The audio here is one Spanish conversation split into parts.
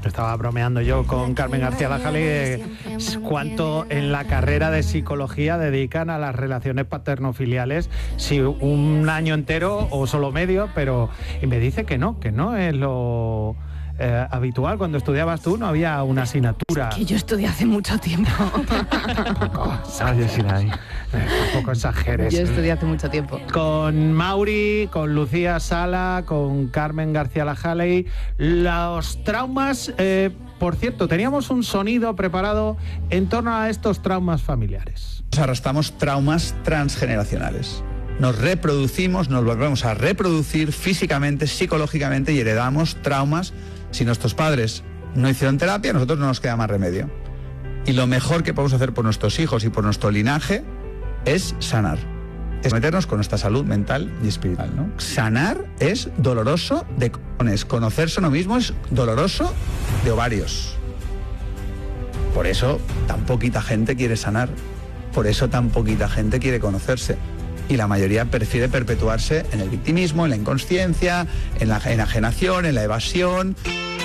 Estaba bromeando yo con Carmen García Lajale cuánto en la carrera de psicología dedican a las relaciones paterno-filiales, si un año entero o solo medio, pero y me dice que no es lo habitual. Cuando estudiabas tú no había una asignatura. Es que yo estudié hace mucho tiempo. Tampoco exageres. Yo estudié hace mucho tiempo. Con Mauri, con Lucía Sala, con Carmen García Lajale, los traumas, por cierto, teníamos un sonido preparado en torno a estos traumas familiares. Arrastramos traumas transgeneracionales. Nos reproducimos, nos volvemos a reproducir físicamente, psicológicamente y heredamos traumas. Si nuestros padres no hicieron terapia, a nosotros no nos queda más remedio. Y lo mejor que podemos hacer por nuestros hijos y por nuestro linaje es sanar. Es meternos con nuestra salud mental y espiritual, ¿no? Sanar es doloroso de cojones. Conocerse uno mismo es doloroso de ovarios. Por eso tan poquita gente quiere sanar. Por eso tan poquita gente quiere conocerse. Y la mayoría prefiere perpetuarse en el victimismo, en la inconsciencia, en la enajenación, en la evasión.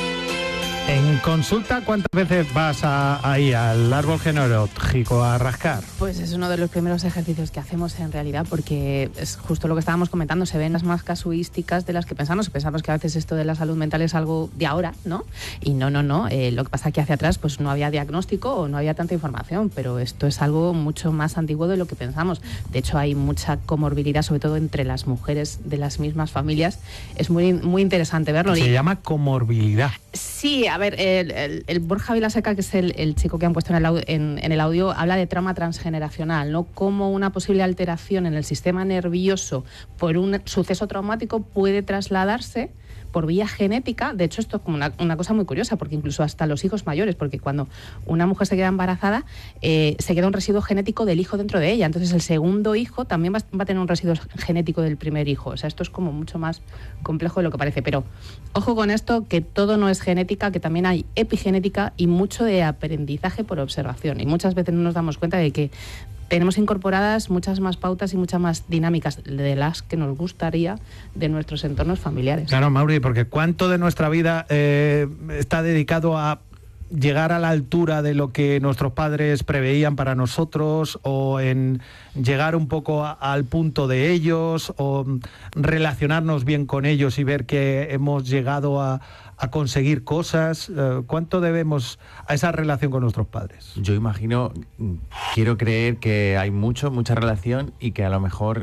En consulta, ¿cuántas veces vas ahí al árbol genealógico a rascar? Pues es uno de los primeros ejercicios que hacemos en realidad, porque es justo lo que estábamos comentando, se ven las más casuísticas de las que pensamos que a veces esto de la salud mental es algo de ahora, ¿no? Y no, lo que pasa es que hacia atrás pues no había diagnóstico o no había tanta información, pero esto es algo mucho más antiguo de lo que pensamos. De hecho hay mucha comorbilidad, sobre todo entre las mujeres de las mismas familias. Es muy, muy interesante verlo. Se llama comorbilidad. Sí, a ver, el Borja Vilaseca, que es el chico que han puesto en el audio, habla de trauma transgeneracional, ¿no? Como una posible alteración en el sistema nervioso por un suceso traumático puede trasladarse por vía genética. De hecho, esto es como una cosa muy curiosa, porque incluso hasta los hijos mayores, porque cuando una mujer se queda embarazada, se queda un residuo genético del hijo dentro de ella. Entonces, el segundo hijo también va a tener un residuo genético del primer hijo. O sea, esto es como mucho más complejo de lo que parece. Pero ojo con esto, que todo no es genética, que también hay epigenética y mucho de aprendizaje por observación. Y muchas veces no nos damos cuenta de que tenemos incorporadas muchas más pautas y muchas más dinámicas de las que nos gustaría de nuestros entornos familiares. Claro, Mauri, porque ¿cuánto de nuestra vida está dedicado a llegar a la altura de lo que nuestros padres preveían para nosotros, o en llegar un poco al punto de ellos, o relacionarnos bien con ellos y ver que hemos llegado a conseguir cosas? ¿Cuánto debemos a esa relación con nuestros padres? Yo imagino, quiero creer que hay mucha relación, y que a lo mejor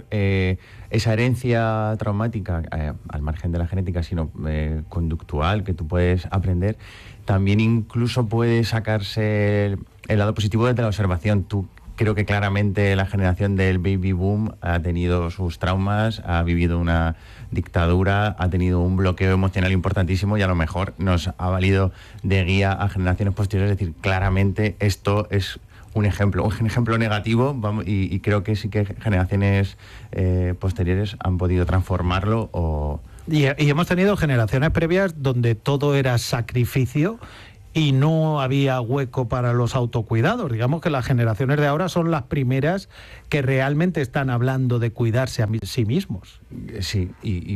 esa herencia traumática, al margen de la genética, sino conductual, que tú puedes aprender, también incluso puede sacarse el lado positivo desde la observación. Tú creo que claramente la generación del baby boom ha tenido sus traumas, ha vivido una dictadura, ha tenido un bloqueo emocional importantísimo, y a lo mejor nos ha valido de guía a generaciones posteriores. Es decir, claramente esto es un ejemplo negativo, y creo que sí que generaciones posteriores han podido transformarlo. Y hemos tenido generaciones previas donde todo era sacrificio y no había hueco para los autocuidados. Digamos que las generaciones de ahora son las primeras que realmente están hablando de cuidarse a sí mismos. Sí,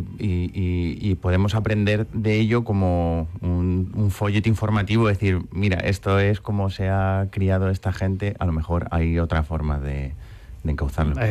y podemos aprender de ello como un folleto informativo, es decir, mira, esto es como se ha criado esta gente, a lo mejor hay otra forma de encauzarlo.